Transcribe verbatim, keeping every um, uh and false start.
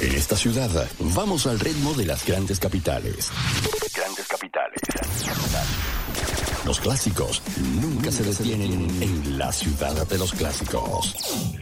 En esta ciudad, vamos al ritmo de las grandes capitales. Grandes capitales. Los clásicos nunca se detienen en la ciudad de los clásicos.